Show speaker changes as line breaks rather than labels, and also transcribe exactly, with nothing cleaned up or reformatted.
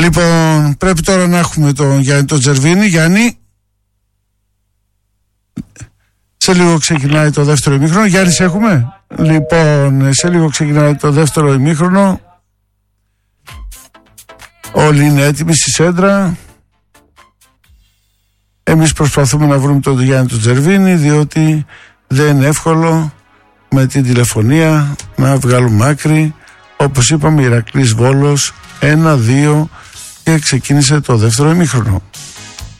Λοιπόν, πρέπει τώρα να έχουμε τον Γιάννη τον Τζερβίνη. Γιάννη, σε λίγο ξεκινάει το δεύτερο ημίχρονο. Γιάννη, σε έχουμε? Λοιπόν, σε λίγο ξεκινάει το δεύτερο ημίχρονο. Όλοι είναι έτοιμοι στη σέντρα. Εμείς προσπαθούμε να βρούμε τον Γιάννη τον Τζερβίνη, διότι δεν είναι εύκολο με την τηλεφωνία να βγάλουμε άκρη. Όπως είπαμε, Ηρακλής Βόλος ένα δύο και ξεκίνησε το δεύτερο ημίχρονο.